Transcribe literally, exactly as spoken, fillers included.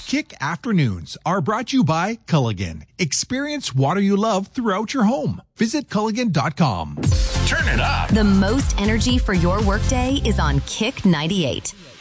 Kick Afternoons are brought to you by Culligan. Experience water you love throughout your home. Visit Culligan dot com. Turn it up. The most energy for your workday is on Kick ninety-eight.